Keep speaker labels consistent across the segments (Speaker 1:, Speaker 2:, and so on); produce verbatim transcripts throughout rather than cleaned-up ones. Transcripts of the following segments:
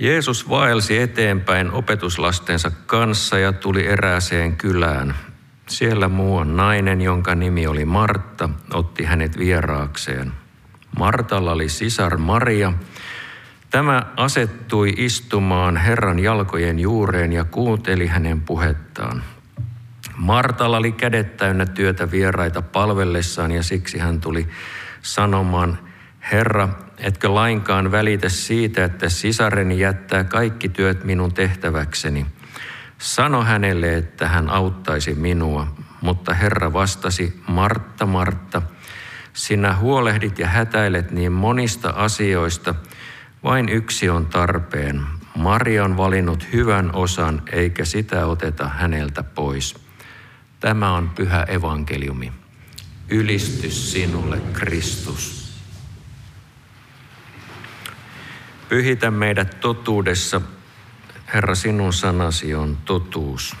Speaker 1: Jeesus vaelsi eteenpäin opetuslastensa kanssa ja tuli erääseen kylään. Siellä muuan nainen, jonka nimi oli Martta, otti hänet vieraakseen. Martalla oli sisar Maria. Tämä asettui istumaan Herran jalkojen juureen ja kuunteli hänen puhettaan. Martalla oli kädet täynnä työtä vieraita palvellessaan ja siksi hän tuli sanomaan, Herra, etkö lainkaan välitä siitä, että sisareni jättää kaikki työt minun tehtäväkseni. Sano hänelle, että hän auttaisi minua. Mutta Herra vastasi, Martta, Martta, sinä huolehdit ja hätäilet niin monista asioista, vain yksi on tarpeen. Maria on valinnut hyvän osan, eikä sitä oteta häneltä pois. Tämä on pyhä evankeliumi. Ylistys sinulle, Kristus. Pyhitä meidät totuudessa. Herra, sinun sanasi on totuus.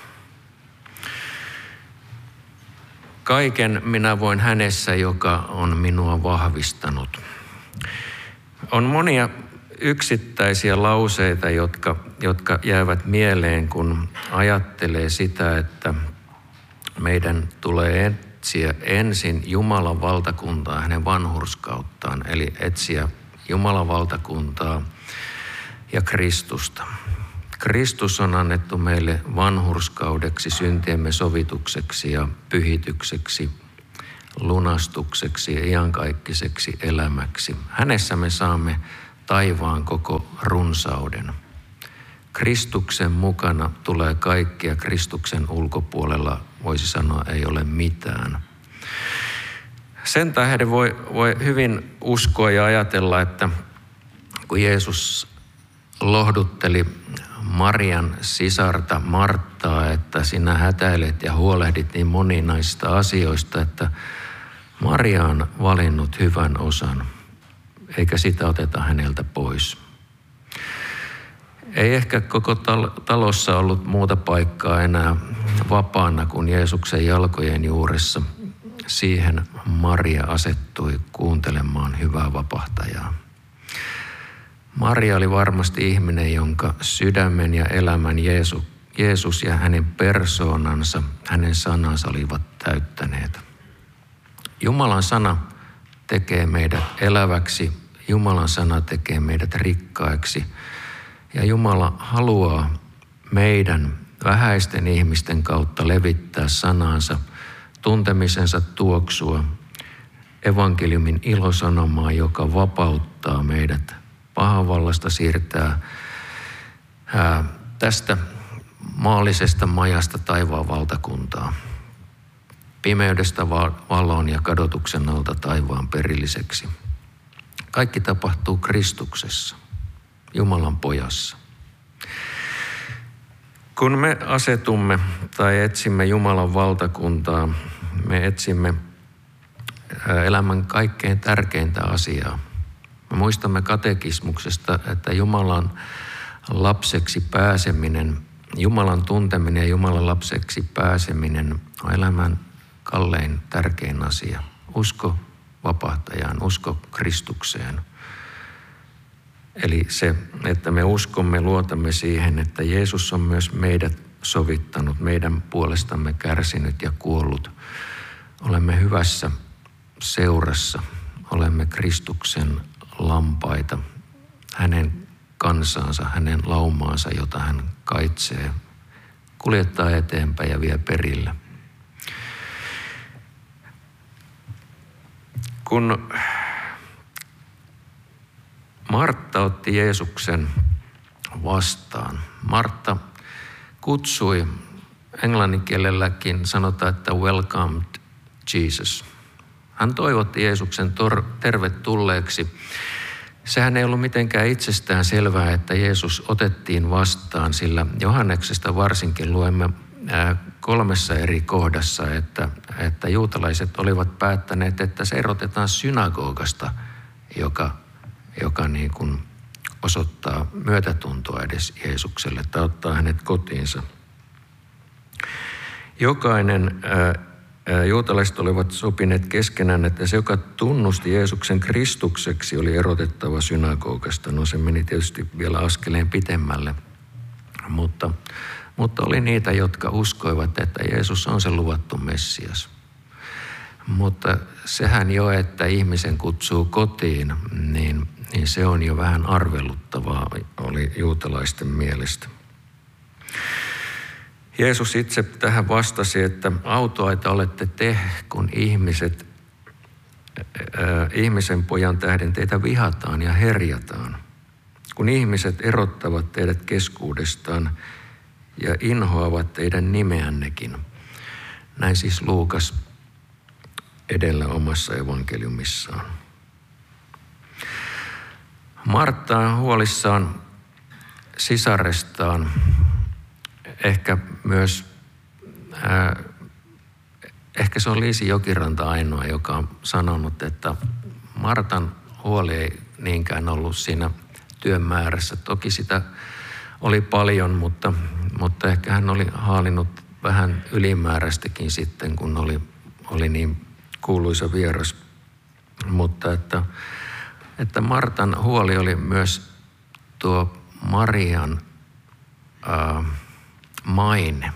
Speaker 1: Kaiken minä voin hänessä, joka on minua vahvistanut. On monia yksittäisiä lauseita, jotka, jotka jäävät mieleen, kun ajattelee sitä, että meidän tulee etsiä ensin Jumalan valtakuntaa hänen vanhurskauttaan, eli etsiä Jumalan valtakuntaa ja Kristusta. Kristus on annettu meille vanhurskaudeksi, syntiemme sovitukseksi ja pyhitykseksi, lunastukseksi ja iankaikkiseksi elämäksi. Hänessä me saamme taivaan koko runsauden. Kristuksen mukana tulee kaikki ja Kristuksen ulkopuolella voisi sanoa ei ole mitään. Sen tähden voi, voi hyvin uskoa ja ajatella, että kun Jeesus lohdutteli Marian sisarta Marttaa, että sinä hätäilet ja huolehdit niin moninaisista asioista, että Maria on valinnut hyvän osan, eikä sitä oteta häneltä pois. Ei ehkä koko talossa ollut muuta paikkaa enää vapaana kuin Jeesuksen jalkojen juuressa. Siihen Maria asettui kuuntelemaan hyvää vapahtajaa. Maria oli varmasti ihminen, jonka sydämen ja elämän Jeesus, Jeesus ja hänen persoonansa, hänen sanansa olivat täyttäneet. Jumalan sana tekee meidät eläväksi, Jumalan sana tekee meidät rikkaiksi ja Jumala haluaa meidän vähäisten ihmisten kautta levittää sanansa, tuntemisensa tuoksua, evankeliumin ilosanomaa, joka vapauttaa meidät pahanvallasta, siirtää ää, tästä maallisesta majasta taivaan valtakuntaa, pimeydestä valoon ja kadotuksen alta taivaan perilliseksi. Kaikki tapahtuu Kristuksessa, Jumalan pojassa. Kun me asetumme tai etsimme Jumalan valtakuntaa, me etsimme elämän kaikkein tärkeintä asiaa. Me muistamme katekismuksesta, että Jumalan lapseksi pääseminen, Jumalan tunteminen ja Jumalan lapseksi pääseminen on elämän kallein tärkein asia. Usko vapahtajaan, usko Kristukseen. Eli se, että me uskomme, luotamme siihen, että Jeesus on myös meidät sovittanut, meidän puolestamme kärsinyt ja kuollut. Olemme hyvässä seurassa, olemme Kristuksen lampaita, hänen kansansa, hänen laumaansa, jota hän kaitsee, kuljettaa eteenpäin ja vie perille. Kun Martta otti Jeesuksen vastaan, Martta kutsui, englanninkielelläkin sanotaan, että welcomed Jesus. Hän toivotti Jeesuksen tor- tervetulleeksi. Sehän ei ollut mitenkään itsestään selvää, että Jeesus otettiin vastaan, sillä Johanneksesta varsinkin luemme kolmessa eri kohdassa, että, että juutalaiset olivat päättäneet, että se erotetaan synagogasta, joka, joka niin kuin osoittaa myötätuntoa edes Jeesukselle tai ottaa hänet kotiinsa. Jokainen Juutalaiset olivat sopineet keskenään, että se, joka tunnusti Jeesuksen Kristukseksi, oli erotettava synagogasta. No se meni tietysti vielä askeleen pitemmälle, mutta, mutta oli niitä, jotka uskoivat, että Jeesus on se luvattu Messias. Mutta sehän jo, että ihmisen kutsuu kotiin, niin, niin se on jo vähän arveluttavaa, oli juutalaisten mielestä. Jeesus itse tähän vastasi, että autoaita olette te, kun ihmiset, ää, ihmisen pojan tähden teitä vihataan ja herjataan. Kun ihmiset erottavat teidät keskuudestaan ja inhoavat teidän nimeännekin. Näin siis Luukas edellä omassa evankeliumissaan. Martta on huolissaan sisarestaan. Ehkä myös, äh, ehkä se on Liisi Jokiranta ainoa, joka on sanonut, että Martan huoli ei niinkään ollut siinä työn määrässä. Toki sitä oli paljon, mutta, mutta ehkä hän oli haalinut vähän ylimääräistäkin sitten, kun oli, oli niin kuuluisa vieras. Mutta että, että Martan huoli oli myös tuo Marian äh, maine.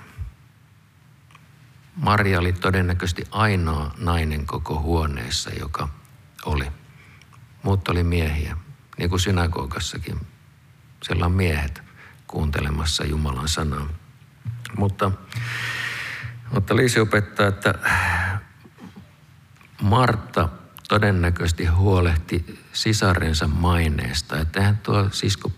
Speaker 1: Maria oli todennäköisesti ainoa nainen koko huoneessa, joka oli. Muut oli miehiä, niin kuin synagogassakin. Siellä on miehet kuuntelemassa Jumalan sanaa. Mutta, mutta Liisi opettaa, että Martta todennäköisesti huolehti sisarensa maineesta. Että eihän tuo sisko